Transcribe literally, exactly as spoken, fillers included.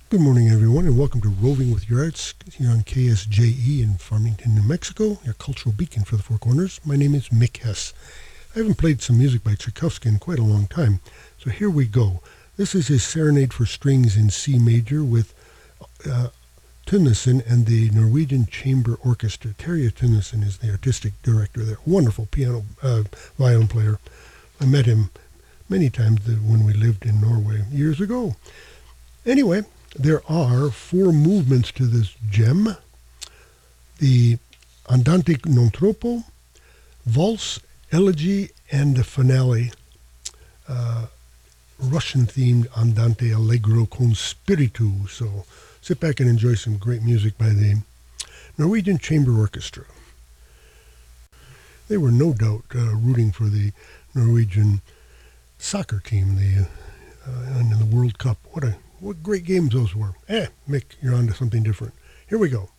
Good morning, everyone, and welcome to Roving with Your Arts here on K S J E in Farmington, New Mexico, your cultural beacon for the Four Corners. My name is Mick Hess. I haven't played some music by Tchaikovsky in quite a long time, so here we go. This is his Serenade for Strings in C major with uh, Tunneson and the Norwegian Chamber Orchestra. Terje Tunneson is the artistic director there. Wonderful piano, uh, violin player. I met him many times when we lived in Norway years ago. Anyway, there are four movements to this gem. The Andante non troppo, Valse, Elegy, and the finale, uh, Russian-themed Andante Allegro con spiritu. So sit back and enjoy some great music by the Norwegian Chamber Orchestra. They were no doubt uh, rooting for the Norwegian soccer team the, uh, in the World Cup. What a What great games those were. Eh, Mick, you're on to something different. Here we go.